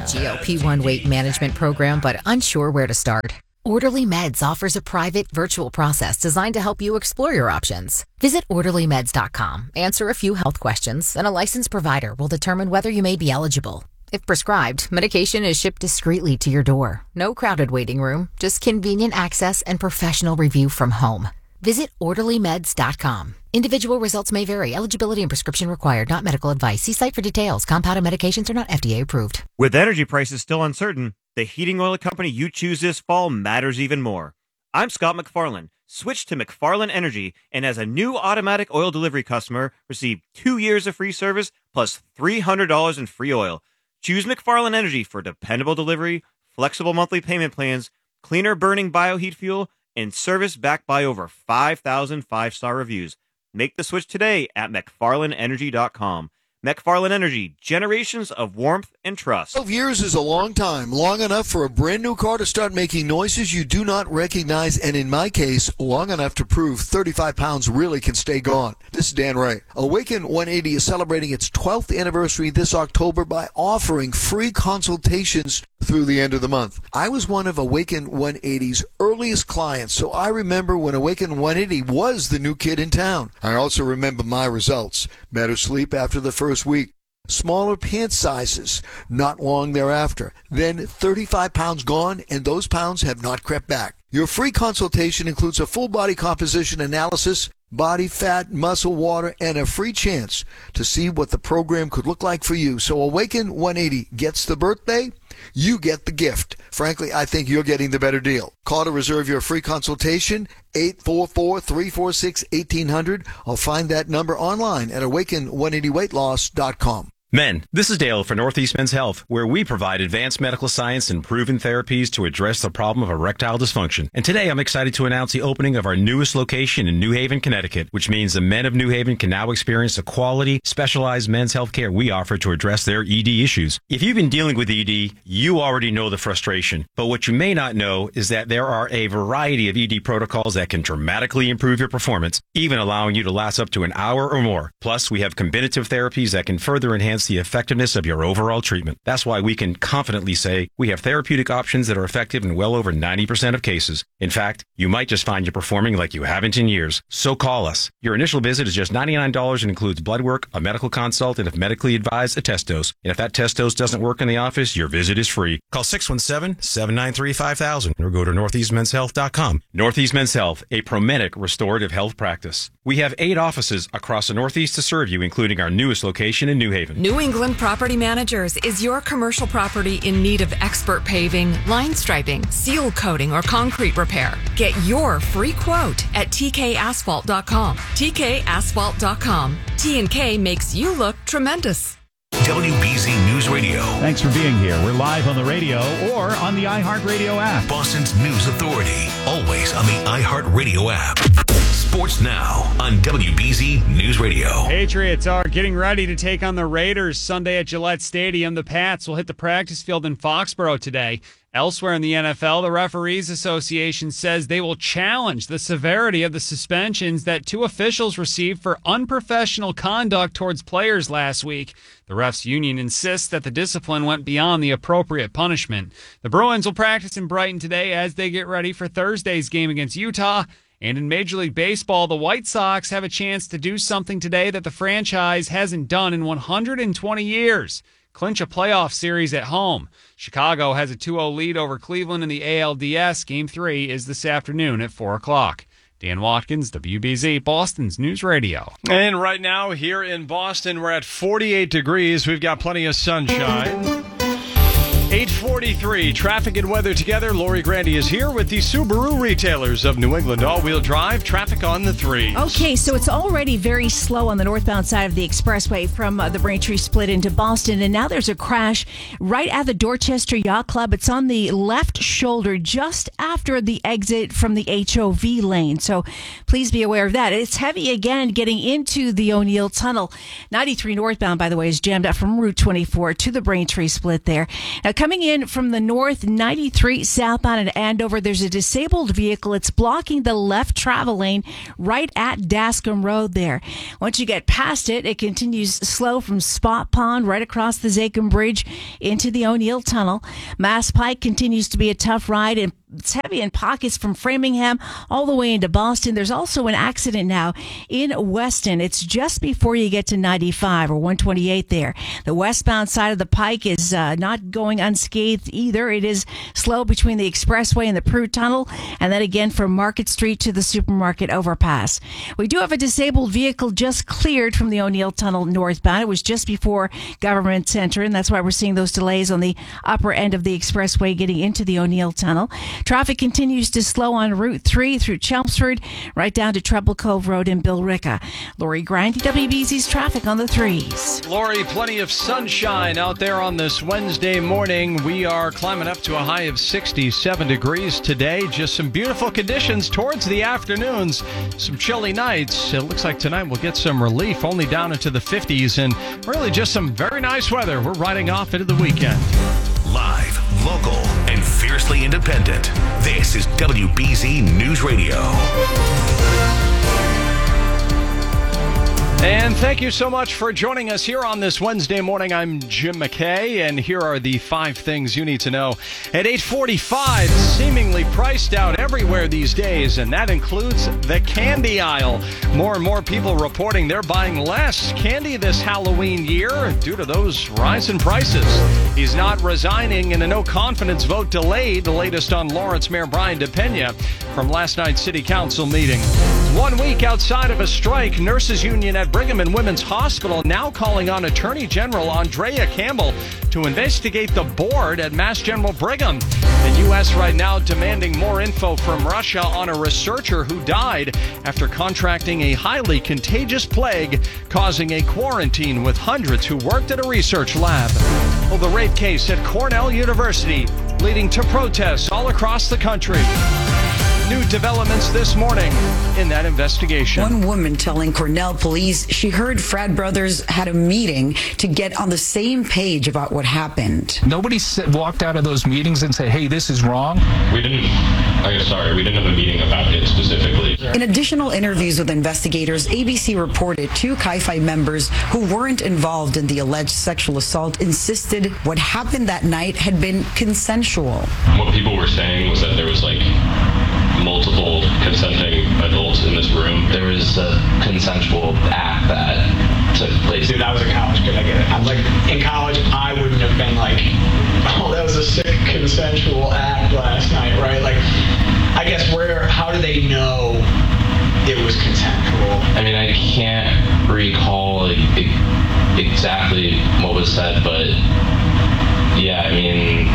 GLP-1 weight management program, but unsure where to start? Orderly Meds offers a private virtual process designed to help you explore your options. Visit orderlymeds.com, answer a few health questions, and a licensed provider will determine whether you may be eligible. If prescribed, medication is shipped discreetly to your door. No crowded waiting room, just convenient access and professional review from home. Visit orderlymeds.com. Individual results may vary. Eligibility and prescription required, not medical advice. See site for details. Compounded medications are not FDA approved. With energy prices still uncertain, the heating oil company you choose this fall matters even more. I'm Scott McFarland. Switch to McFarland Energy, and as a new automatic oil delivery customer, receive 2 years of free service plus $300 in free oil. Choose McFarland Energy for dependable delivery, flexible monthly payment plans, cleaner burning bioheat fuel, and service backed by over 5,000 five-star reviews. Make the switch today at McFarlandEnergy.com. McFarland Energy, generations of warmth and trust. 12 years is a long time, long enough for a brand new car to start making noises you do not recognize, and in my case, long enough to prove 35 pounds really can stay gone. This is Dan Ray. Awaken 180 is celebrating its 12th anniversary this October by offering free consultations through the end of the month. I was one of Awaken 180's earliest clients, so I remember when Awaken 180 was the new kid in town. I also remember my results. Better sleep after the first week. Smaller pant sizes not long thereafter. Then 35 pounds gone, and those pounds have not crept back. Your free consultation includes a full body composition analysis, body fat, muscle, water, and a free chance to see what the program could look like for you. So Awaken 180 gets the birthday, you get the gift. Frankly, I think you're getting the better deal. Call to reserve your free consultation, 844-346-1800. I'll find that number online at awaken180weightloss.com. Men, this is Dale for Northeast Men's Health, where we provide advanced medical science and proven therapies to address the problem of erectile dysfunction. And today I'm excited to announce the opening of our newest location in New Haven, Connecticut, which means the men of New Haven can now experience the quality, specialized men's health care we offer to address their ED issues. If you've been dealing with ED, you already know the frustration. But what you may not know is that there are a variety of ED protocols that can dramatically improve your performance, even allowing you to last up to an hour or more. Plus, we have combinative therapies that can further enhance the effectiveness of your overall treatment. That's why we can confidently say we have therapeutic options that are effective in well over 90% of cases. In fact, you might just find you performing like you haven't in years. So call us. Your initial visit is just $99 and includes blood work, a medical consult, and if medically advised, a test dose. And if that test dose doesn't work in the office, your visit is free. Call 617-793-5000 or go to northeastmenshealth.com. Northeast Men's Health, a Promedic restorative health practice. We have 8 offices across the Northeast to serve you, including our newest location in New Haven. New England Property Managers is your commercial property in need of expert paving, line striping, seal coating, or concrete repair. Get your free quote at tkasphalt.com. tkasphalt.com. T&K makes you look tremendous. WBZ News Radio. Thanks for being here. We're live on the radio or on the iHeartRadio app. Boston's News Authority. Always on the iHeartRadio app. Sports Now on WBZ News Radio. Patriots are getting ready to take on the Raiders Sunday at Gillette Stadium. The Pats will hit the practice field in Foxborough today. Elsewhere in the NFL, the Referees Association says they will challenge the severity of the suspensions that 2 officials received for unprofessional conduct towards players last week. The refs union insists that the discipline went beyond the appropriate punishment. The Bruins will practice in Brighton today as they get ready for Thursday's game against Utah. And in Major League Baseball, the White Sox have a chance to do something today that the franchise hasn't done in 120 years. Clinch a playoff series at home. Chicago has a 2-0 lead over Cleveland in the ALDS. Game 3 is this afternoon at 4 o'clock. Dan Watkins, WBZ, Boston's News Radio. And right now here in Boston, we're at 48 degrees. We've got plenty of sunshine. 8:43, traffic and weather together. Lori Grandy is here with the Subaru retailers of New England. All-wheel drive, traffic on the 3s. Okay, so it's already very slow on the northbound side of the expressway from the Braintree split into Boston. And now there's a crash right at the Dorchester Yacht Club. It's on the left shoulder just after the exit from the HOV lane. So please be aware of that. It's heavy again getting into the O'Neill Tunnel. 93 northbound, by the way, is jammed up from Route 24 to the Braintree split there. Now, Coming in from the north, 93 southbound in Andover, there's a disabled vehicle. It's blocking the left travel lane right at Dascom Road there. Once you get past it, it continues slow from Spot Pond right across the Zachem Bridge into the O'Neill Tunnel. Mass Pike continues to be a tough ride, and it's heavy in pockets from Framingham all the way into Boston. There's also an accident now in Weston. It's just before you get to 95 or 128 there. The westbound side of the Pike is not going unscathed either. It is slow between the expressway and the Prue Tunnel, and then again from Market Street to the supermarket overpass. We do have a disabled vehicle just cleared from the O'Neill Tunnel northbound. It was just before Government Center, and that's why we're seeing those delays on the upper end of the expressway getting into the O'Neill Tunnel. Traffic continues to slow on Route 3 through Chelmsford, right down to Treble Cove Road in Billerica. Lori Grandy, WBZ's traffic on the 3s. Lori, plenty of sunshine out there on this Wednesday morning. We are climbing up to a high of 67 degrees today. Just some beautiful conditions towards the afternoons. Some chilly nights. It looks like tonight we'll get some relief, only down into the 50s, and really just some very nice weather. We're riding off into the weekend. Live, local, and fiercely independent. This is WBZ News Radio. And thank you so much for joining us here on this Wednesday morning. I'm Jim McKay, and here are the 5 things you need to know. At 8:45, seemingly priced out everywhere these days, and that includes the candy aisle. More and more people reporting they're buying less candy this Halloween year due to those rising prices. He's not resigning in a no-confidence vote delayed. The latest on Lawrence Mayor Brian DePena from last night's City Council meeting. 1 week outside of a strike, nurses union at Brigham and Women's Hospital now calling on Attorney General Andrea Campbell to investigate the board at Mass General Brigham. The U.S. right now demanding more info from Russia on a researcher who died after contracting a highly contagious plague, causing a quarantine with hundreds who worked at a research lab. Well, the rape case at Cornell University leading to protests all across the country. New developments this morning in that investigation. One woman telling Cornell police she heard frat brothers had a meeting to get on the same page about what happened. Nobody walked out of those meetings and said, hey, this is wrong. We didn't have a meeting about it specifically. In additional interviews with investigators, ABC reported 2 Chi Phi members who weren't involved in the alleged sexual assault insisted what happened that night had been consensual. What people were saying was that there was multiple consenting adults in this room. There was a consensual act that took place. Dude, I was a college kid. I get it. In college, I wouldn't have been oh, that was a sick consensual act last night, right? I guess how do they know it was consensual? I mean, I can't recall exactly what was said, but yeah, I mean,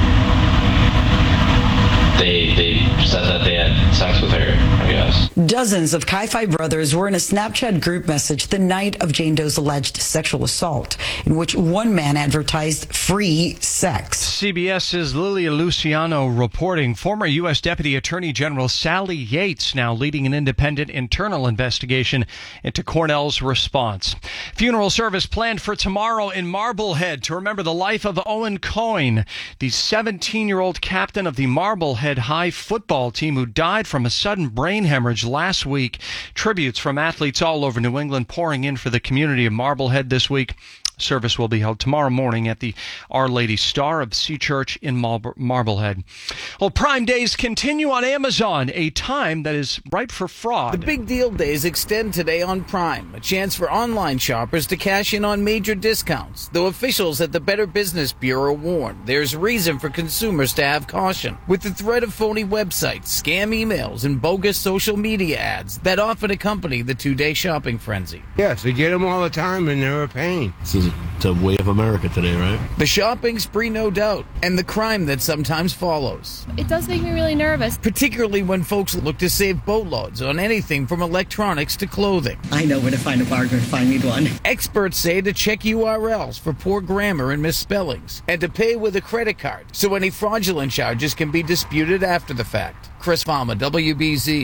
they said that they had sex with her, I guess. Dozens of Chi Phi brothers were in a Snapchat group message the night of Jane Doe's alleged sexual assault, in which one man advertised free sex. CBS's Lilia Luciano reporting. Former U.S. Deputy Attorney General Sally Yates now leading an independent internal investigation into Cornell's response. Funeral service planned for tomorrow in Marblehead to remember the life of Owen Coyne, the 17-year-old captain of the Marblehead High football team who died from a sudden brain hemorrhage last week. Tributes from athletes all over New England pouring in for the community of Marblehead this week. Service will be held tomorrow morning at the Our Lady Star of Sea Church in Marblehead. Well, Prime Days continue on Amazon, a time that is ripe for fraud. The Big Deal Days extend today on Prime, a chance for online shoppers to cash in on major discounts. Though officials at the Better Business Bureau warn there's reason for consumers to have caution, with the threat of phony websites, scam emails, and bogus social media ads that often accompany the two-day shopping frenzy. Yes, they get them all the time and they're a pain. It's a way of America today, right? The shopping spree, no doubt, and the crime that sometimes follows. It does make me really nervous. Particularly when folks look to save boatloads on anything from electronics to clothing. I know where to find a bargain if I need one. Experts say to check URLs for poor grammar and misspellings, and to pay with a credit card, so any fraudulent charges can be disputed after the fact. Chris Farmer, WBZ.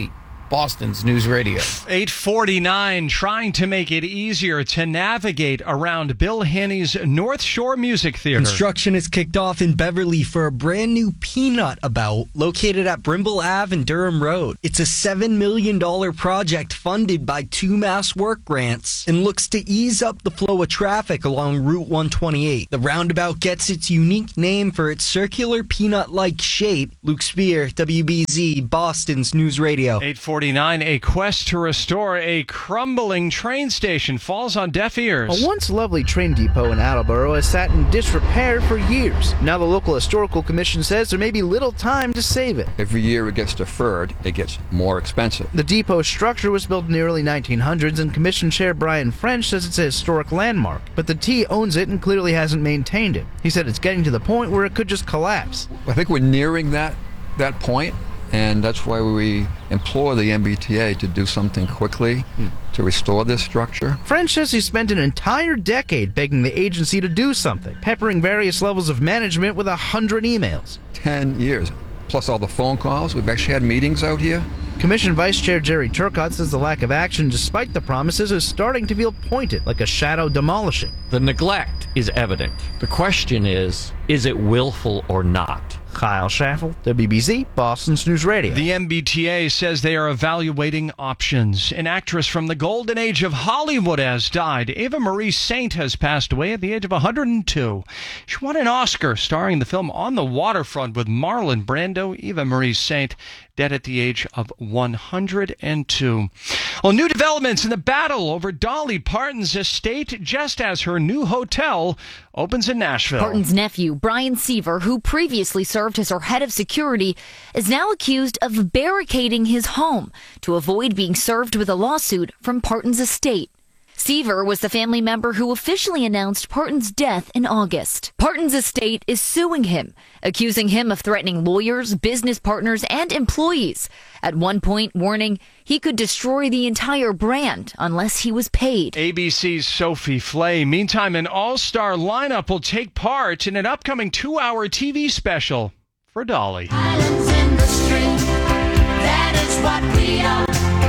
Boston's News Radio. 8:49, trying to make it easier to navigate around Bill Haney's North Shore Music Theater. Construction is kicked off in Beverly for a brand new peanut about located at Brimble Ave and Durham Road. It's a $7 million project funded by 2 Mass Work grants and looks to ease up the flow of traffic along Route 128. The roundabout gets its unique name for its circular peanut-like shape. Luke Spear, WBZ, Boston's News Radio. 8:49, a quest to restore a crumbling train station falls on deaf ears. A once lovely train depot in Attleboro has sat in disrepair for years. Now the local historical commission says there may be little time to save it. Every year it gets deferred, it gets more expensive. The depot structure was built in the early 1900s, and Commission Chair Brian French says it's a historic landmark, but the T owns it and clearly hasn't maintained it. He said it's getting to the point where it could just collapse. I think we're nearing that point, and that's why we implore the MBTA to do something quickly to restore this structure. French says he spent an entire decade begging the agency to do something, peppering various levels of management with 100 emails. 10 years, plus all the phone calls. We've actually had meetings out here. Commission Vice Chair Jerry Turcott says the lack of action, despite the promises, is starting to feel pointed, like a shadow demolishing. The neglect is evident. The question is it willful or not? Kyle Schaffel, WBZ, Boston's News Radio. The MBTA says they are evaluating options. An actress from the golden age of Hollywood has died. Eva Marie Saint has passed away at the age of 102. She won an Oscar starring in the film On the Waterfront with Marlon Brando. Eva Marie Saint dead at the age of 102. Well, new developments in the battle over Dolly Parton's estate just as her new hotel opens in Nashville. Parton's nephew, Brian Seaver, who previously served as her head of security, is now accused of barricading his home to avoid being served with a lawsuit from Parton's estate. Seaver was the family member who officially announced Parton's death in August. Parton's estate is suing him, accusing him of threatening lawyers, business partners, and employees. At one point, warning he could destroy the entire brand unless he was paid. ABC's Sophie Flay. Meantime, an all-star lineup will take part in an upcoming 2-hour TV special for Dolly. Islands in the stream, that is what we are.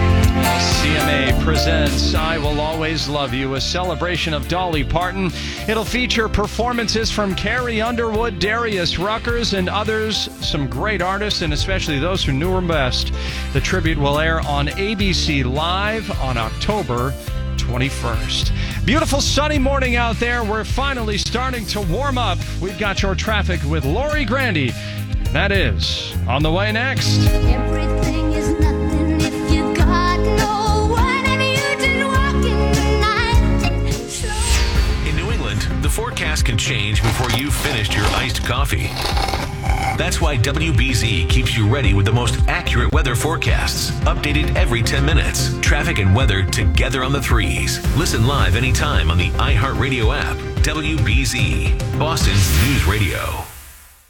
CMA presents I Will Always Love You, a celebration of Dolly Parton. It'll feature performances from Carrie Underwood, Darius Ruckers, and others, some great artists, and especially those who knew her best. The tribute will air on ABC Live on October 21st. Beautiful sunny morning out there. We're finally starting to warm up. We've got your traffic with Lori Grandy. That is on the way next. Everything is nothing if you got no one and you didn't walk in the night. In New England, the forecast can change before you've finished your iced coffee. That's why WBZ keeps you ready with the most accurate weather forecasts, updated every 10 minutes. Traffic and weather together on the threes. Listen live anytime on the iHeartRadio app. WBZ, Boston's News Radio.